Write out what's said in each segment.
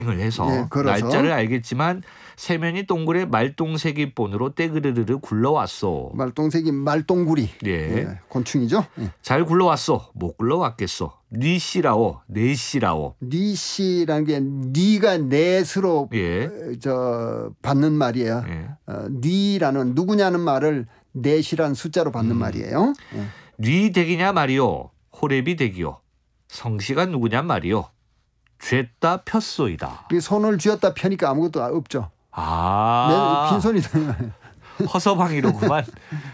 을 해서 예, 걸어서. 날짜를 알겠지만 세면이 동그래 말똥새기 본으로 떼그르르 굴러왔소. 말똥새기 말똥구리. 예. 예, 곤충이죠. 예. 잘 굴러왔소. 못 굴러왔겠소. 니씨라오. 내씨라오. 니씨라는 게 니가 넷으로 예. 받는 말이에요. 예. 니라는 누구냐는 말을 넷이라는 숫자로 받는 말이에요. 예. 니 댁이냐 말이오. 호랩이 댁이오. 성씨가 누구냐 말이오. 쥐었다 폈소이다. 손을 쥐었다 펴니까 아무것도 없죠. 아. 빈손이 허서방이로구만.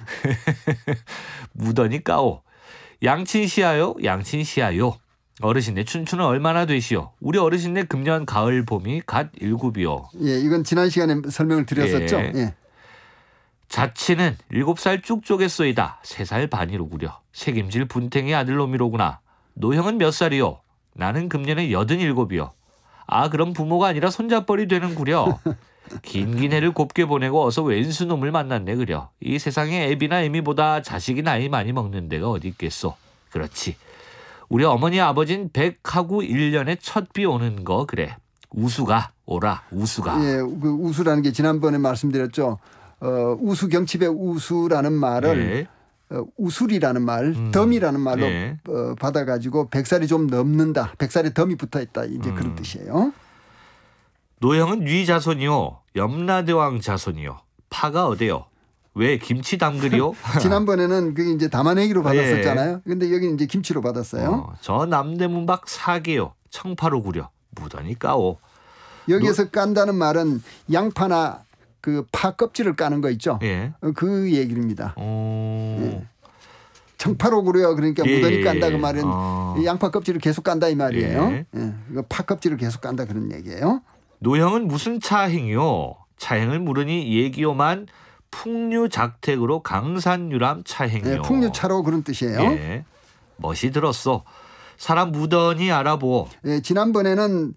무더니 까오. 양친시하요. 양친시하요. 어르신네 춘추는 얼마나 되시오. 우리 어르신네 금년 가을 봄이 갓 7이요. 예, 이건 지난 시간에 설명을 드렸었죠. 예. 예. 자치는 7살 쭉 쪼겠소이다. 3살 반이로구려. 책임질 분탱이 아들놈이로구나. 노형은 몇 살이요? 나는 금년에 87이요. 아, 그럼 부모가 아니라 손잡벌이 되는구려. 긴 해를 곱게 보내고 어서 왼수놈을 만났네 그려. 이 세상에 애비나 애미보다 자식이 나이 많이 먹는 데가 어디 있겠소. 그렇지. 우리 어머니 아버진 100하고 1년에 첫 비 오는 거 그래. 우수가 오라. 우수가. 예, 그 우수라는 게 지난번에 말씀드렸죠. 우수경칩의 우수라는 말을 예. 우술이라는 말, 덤이라는 말로 예. 받아가지고 100살이 좀 넘는다. 100살에 덤이 붙어있다. 이제 그런 뜻이에요. 노형은 뉘 자손이요. 염라대왕 자손이요. 파가 어디요? 왜 김치 담그리요? 지난번에는 그게 이제 담아내기로 받았었잖아요. 근데 여기는 이제 김치로 받았어요. 저 남대문 밖 사계요. 청파로 구려. 무더니 까오. 여기에서 깐다는 말은 양파나 그 파 껍질을 까는 거 있죠. 예. 그 얘기입니다. 예. 청파로 구려. 그러니까 무더니 깐다 그 말은 양파 껍질을 계속 깐다 이 말이에요. 예. 예. 파 껍질을 계속 깐다 그런 얘기예요. 노형은 무슨 차행이요? 차행을 물으니 얘기요만 풍류작택으로 강산유람 차행이요. 예, 풍류차로 그런 뜻이에요. 예. 멋이 들었어. 사람 무던히 알아보. 예, 지난번에는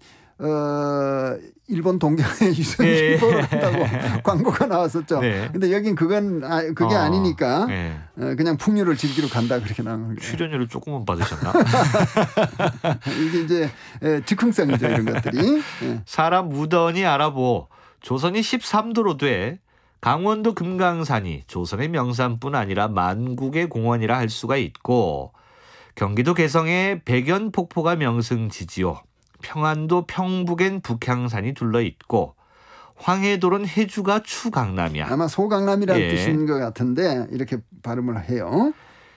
일본 동경에 유선기보를 한다고 광고가 나왔었죠. 그런데 네. 여긴 그게 아니니까 네. 그냥 풍류를 즐기러 간다 그렇게 나온 거예요. 출연료를 조금만 받으셨나? 이게 이제 즉흥성이죠 이런 것들이. 예. 사람 무던히 알아보. 조선이 13도로 돼 강원도 금강산이 조선의 명산뿐 아니라 만국의 공원이라 할 수가 있고 경기도 개성의 백연폭포가 명승지지요. 평안도 평북엔 북향산이 둘러있고 황해도는 해주가 추강남이야. 아마 소강남이라는 예. 뜻인 것 같은데 이렇게 발음을 해요.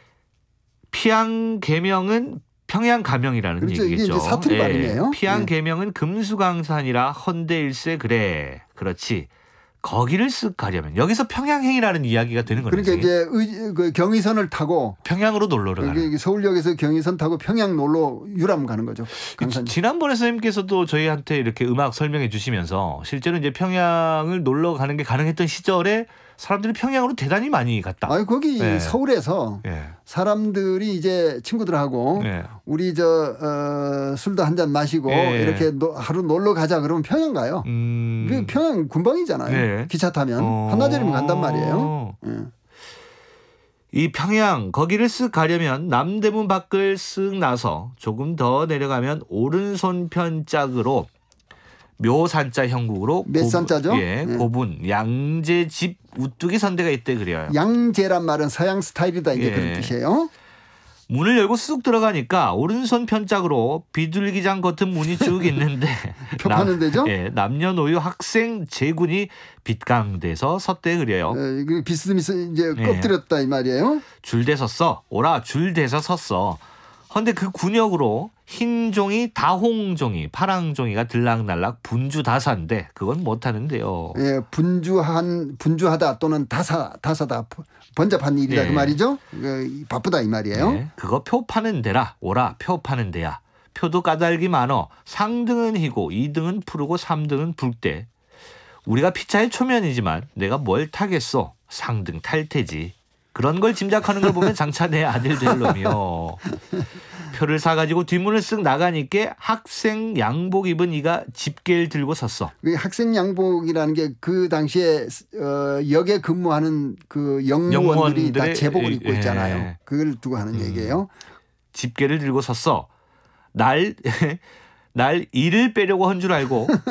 피양계명은 평양가명이라는 그렇죠. 얘기겠죠. 이게 이제 사투리 발음이에요. 피양계명은 금수강산이라 헌데일세 그래. 그렇지. 거기를 쓱 가려면 여기서 평양행이라는 이야기가 되는 거죠. 그러니까 이제 그 경의선을 타고 평양으로 놀러 가는. 서울역에서 경의선 타고 평양 놀러 유람 가는 거죠. 지난번에 선생님께서도 저희한테 이렇게 음악 설명해 주시면서 실제로 이제 평양을 놀러 가는 게 가능했던 시절에 사람들이 평양으로 대단히 많이 갔다. 아니 거기 네. 서울에서 네. 사람들이 이제 친구들하고 네. 우리 술도 한잔 마시고 네. 이렇게 하루 놀러 가자 그러면 평양 가요. 그 평양 군방이잖아요. 네. 기차 타면 한나절이면 간단 말이에요. 이 평양 거기를 쓱 가려면 남대문 밖을 쓱 나서 조금 더 내려가면 오른손 편짝으로 묘산자 형국으로 몇 산자죠? 예, 고분 양재집 우뚝이 선대가 있대 그래요. 양재란 말은 서양 스타일이다 이제 그런 뜻이에요. 문을 열고 쑥 들어가니까 오른손 편짝으로 비둘기장 같은 문이 쭉 있는데 표 파는 데죠? 예, 남녀노유 학생 제군이 빗강돼서 섰대 그래요. 비스듬히 이제 엎드렸다 이 말이에요. 줄대 섰어. 오라 줄대서 섰어. 헌데 그 군역으로 흰 종이 다홍종이 파랑종이가 들락날락 분주다사인데 그건 못하는데요. 예, 분주하다 또는 다사다 번잡한 일이다 그 말이죠. 바쁘다 이 말이에요. 네, 그거 표 파는 데라. 오라 표 파는 데야. 표도 까닭이 많어. 상등은 희고 2등은 푸르고 3등은 불대. 우리가 피차의 초면이지만 내가 뭘 타겠어. 상등 탈 테지. 그런 걸 짐작하는 걸 보면 장차 내 아들 될 놈이요. 표를 사가지고 뒷문을 쓱 나가니까 학생 양복 입은 이가 집게를 들고 섰어. 학생 양복이라는 게 그 당시에 역에 근무하는 그 영무원들이 다 제복을 입고 있잖아요. 그걸 두고 하는 얘기예요. 집게를 들고 섰어. 날 이를 빼려고 한 줄 알고